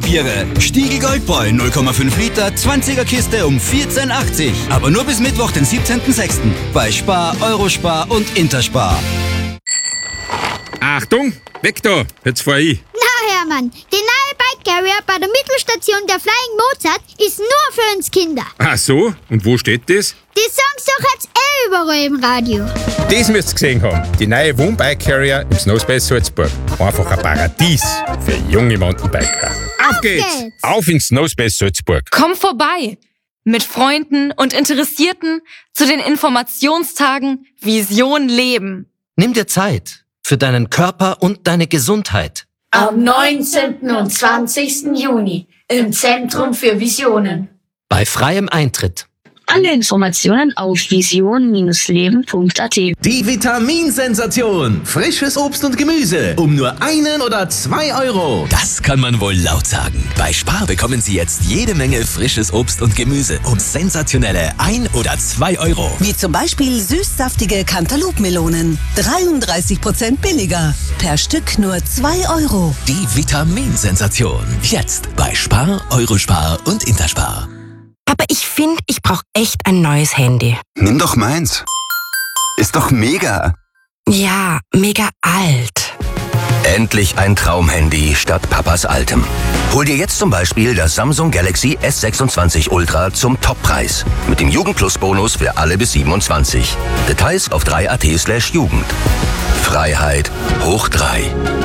Vierer. Stiegl Goldbräu 0,5 Liter, 20er Kiste um 14,80. Aber nur bis Mittwoch, den 17.06. bei Spar, Eurospar und Interspar. Achtung, weg da, jetzt fahr ich. Na Hermann, die neue Bike Carrier bei der Mittelstation der Flying Mozart ist nur für uns Kinder. Ach so, und wo steht das? Die sagen's doch jetzt überall im Radio. Das müsst ihr gesehen haben. Die neue Wohnbike Carrier im Snowspace Salzburg. Einfach ein Paradies für junge Mountainbiker. Auf geht's! Auf ins Snowspace Salzburg. Komm vorbei! Mit Freunden und Interessierten zu den Informationstagen Vision Leben. Nimm dir Zeit für deinen Körper und deine Gesundheit. Am 19. und 20. Juni im Zentrum für Visionen. Bei freiem Eintritt. Alle Informationen auf vision-leben.at. Die Vitaminsensation. Frisches Obst und Gemüse um nur 1 oder 2 Euro. Das kann man wohl laut sagen. Bei Spar bekommen Sie jetzt jede Menge frisches Obst und Gemüse um sensationelle 1 oder 2 Euro. Wie zum Beispiel süßsaftige Cantaloupe-Melonen. 33% billiger. Per Stück nur 2 Euro. Die Vitaminsensation. Jetzt bei Spar, Eurospar und Interspar. Aber ich finde, ich brauche echt ein neues Handy. Nimm doch meins. Ist doch mega. Ja, mega alt. Endlich ein Traumhandy statt Papas altem. Hol dir jetzt zum Beispiel das Samsung Galaxy S26 Ultra zum Toppreis. Mit dem Jugend-Plus-Bonus für alle bis 27. Details auf 3.at/Jugend. Freiheit hoch 3.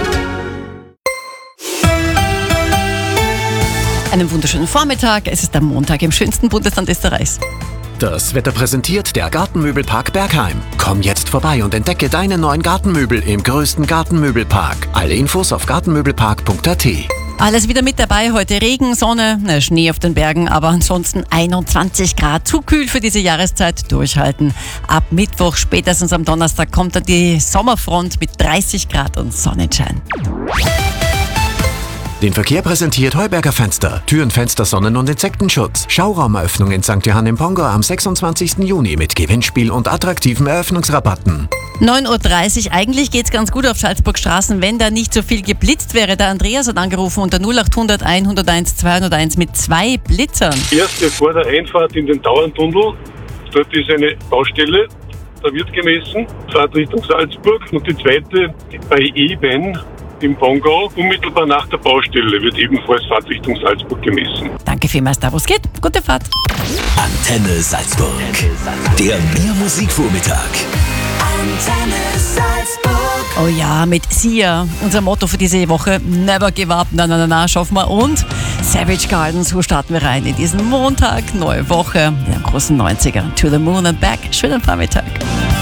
Einen wunderschönen Vormittag. Es ist der Montag im schönsten Bundesland Österreichs. Das Wetter präsentiert der Gartenmöbelpark Bergheim. Komm jetzt vorbei und entdecke deine neuen Gartenmöbel im größten Gartenmöbelpark. Alle Infos auf gartenmöbelpark.at. Alles wieder mit dabei. Heute Regen, Sonne, Schnee auf den Bergen, aber ansonsten 21 Grad. Zu kühl für diese Jahreszeit. Durchhalten. Ab Mittwoch, spätestens am Donnerstag, kommt dann die Sommerfront mit 30 Grad und Sonnenschein. Den Verkehr präsentiert Heuberger Fenster. Türen, Fenster, Sonnen- und Insektenschutz. Schauraumeröffnung in St. Johann im Pongo am 26. Juni mit Gewinnspiel und attraktiven Eröffnungsrabatten. 9.30 Uhr. Eigentlich geht's ganz gut auf Salzburgstraßen, wenn da nicht so viel geblitzt wäre. Der Andreas hat angerufen unter 0800 101 201 mit 2 Blitzern. Erst vor der Einfahrt in den Tauerntunnel, dort ist eine Baustelle, da wird gemessen, Fahrt Richtung Salzburg. Und die zweite bei Eben im Pongau, unmittelbar nach der Baustelle, wird ebenfalls Fahrtrichtung Salzburg gemessen. Danke vielmals, da wo es geht. Gute Fahrt. Antenne Salzburg. Der Mehrmusikvormittag. Antenne Salzburg. Oh ja, mit Sia. Unser Motto für diese Woche: Never give up. Na, schaffen wir. Und Savage Garden. So starten wir rein in diesen Montag. Neue Woche. In den großen 90er. To the moon and back. Schönen Vormittag.